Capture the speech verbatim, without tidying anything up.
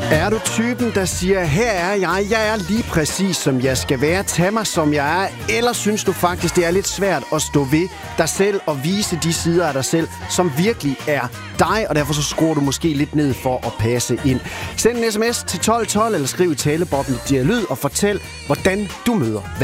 Er du typen, der siger, her er jeg, jeg er lige præcis som jeg skal være, tag mig som jeg er, eller synes du faktisk, det er lidt svært at stå ved dig selv og vise de sider af dig selv, som virkelig er dig, og derfor så skruer du måske lidt ned for at passe ind. Send en sms til tolv tolv eller skriv i taleboblen Dialyd og fortæl, hvordan du møder